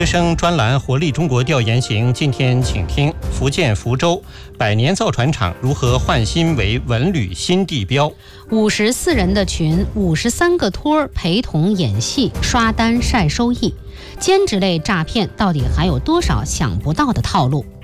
学生专栏活力中国调研行，今天请听福建福州百年造船厂如何换新为文旅新地标。 54人的群，53个托陪同演戏、刷单晒收益，兼职类诈骗到底还有多少想不到的套路？